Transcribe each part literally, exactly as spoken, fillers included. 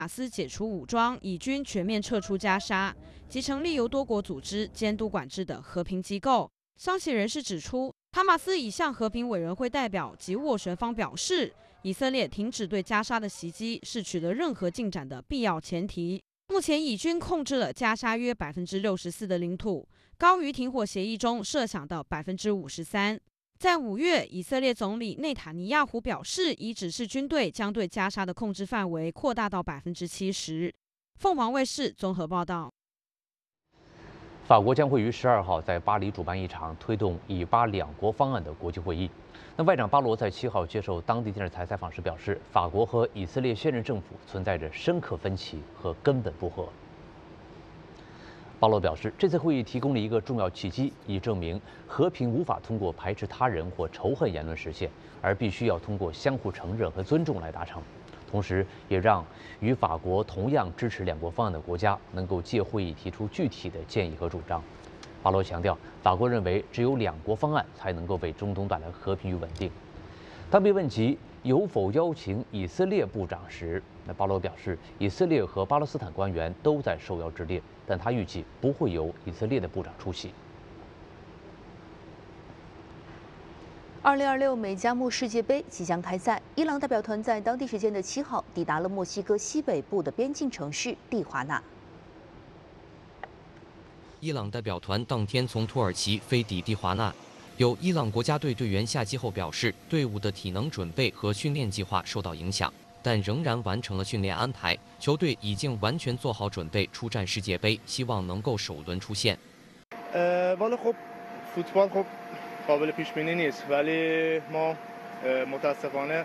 马斯解除武装，以军全面撤出加沙，及成立由多国组织监督管制的和平机构。消息人士指出，哈马斯已向和平委员会代表及斡旋方表示，以色列停止对加沙的袭击是取得任何进展的必要前提。目前，以军控制了加沙约百分之六十四的领土，高于停火协议中设想的百分之五十三。在五月，以色列总理内塔尼亚胡表示，已指示军队将对加沙的控制范围扩大到百分之七十。凤凰卫视综合报道。 法国将会于十二号在巴黎主办一场推动以巴两国方案的国际会议。那外长巴罗在七号接受当地电视台采访时表示，法国和以色列现任政府存在着深刻分歧和根本不合。巴罗表示，这次会议提供了一个重要契机，以证明和平无法通过排斥他人或仇恨言论实现，而必须要通过相互承认和尊重来达成。同时，也让与法国同样支持两国方案的国家能够借会议提出具体的建议和主张。巴罗强调，法国认为只有两国方案才能够为中东带来和平与稳定。当被问及有否邀请以色列部长时，那巴罗表示，以色列和巴勒斯坦官员都在受邀之列，但他预计不会由以色列的部长出席。 二零二六美加墨世界杯即将开赛，伊朗代表团在当地时间的七号抵达了墨西哥西北部的边境城市蒂华纳。 伊朗代表团当天从土耳其飞抵蒂华纳，有伊朗国家队队员下机后表示，队伍的体能准备和训练计划受到影响，但仍然完成了训练安排。球队已经完全做好准备出战世界杯，希望能够首轮出线。 呃，والا خب فوتبال خب قابل پیش بینی نیست ولی ما متاسفانه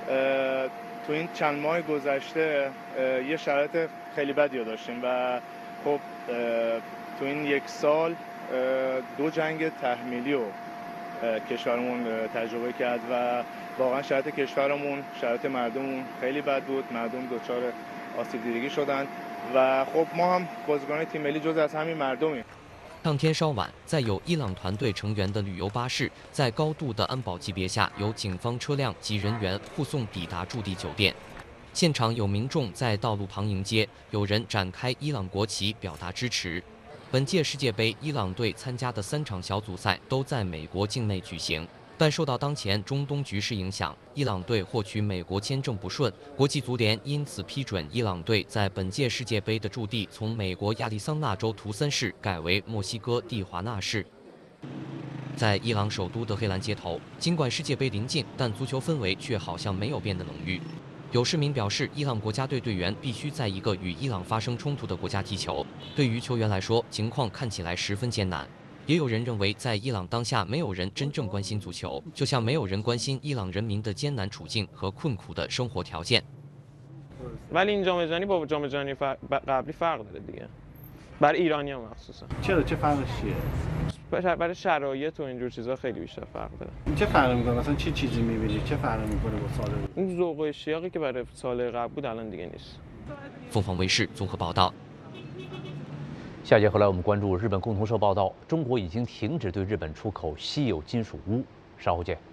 تو این چند ماه گذشته یه شرایط خیلی بدی رو داشتیم و خب تو این یک سال دو جنگ تحمیلی رو کشورمون تجربه کرد و واقعا شرایط کشورمون شرایط مردممون خیلی بد بود مردم دچار آسیب دیدگی شدن و خب ما هم بازیکنان تیم ملی جزء از همین مردمیم。 当天稍晚，在有伊朗团队成员的旅游巴士在高度的安保级别下，由警方车辆及人员护送抵达驻地酒店。现场有民众在道路旁迎接，有人展开伊朗国旗表达支持。本届世界杯，伊朗队参加的三场小组赛都在美国境内举行。但受到当前中东局势影响，伊朗队获取美国签证不顺，国际足联因此批准伊朗队在本届世界杯的驻地从美国亚利桑那州图森市改为墨西哥蒂华纳市。在伊朗首都德黑兰街头，尽管世界杯临近，但足球氛围却好像没有变得浓郁。有市民表示，伊朗国家队队员必须在一个与伊朗发生冲突的国家踢球，对于球员来说，情况看起来十分艰难。也有人认为，在伊朗当下，没有人真正关心足球，就像没有人关心伊朗人民的艰难处境和困苦的生活条件。 ولی این جام جهانی با جام جهانی قبلی فرق داره دیگه. برای ایرانی‌ها مخصوصا. چرا چه فرقش چیه؟ برای شرایط و اینجور چیزا خیلی بیشتر فرق داره. چه فرقی می‌کنه؟ مثلا چه چیزی می‌بینی؟ چه فرقی می‌کنه با سال؟ اون ذوق و اشتیاقی که برای سال قبل بود الان دیگه نیست. 凤凰卫视综合报道。 下节回来，我们关注日本共同社报道，中国已经停止对日本出口稀有金属钨。稍后见。